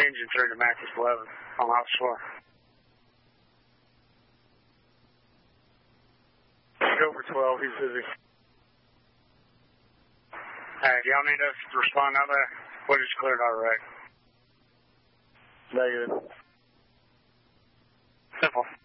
engine through to Mathis 11 on Office 4. Go for 12, he's busy. Hey, do y'all need us to respond out there? We just cleared our wreck. Negative. Simple.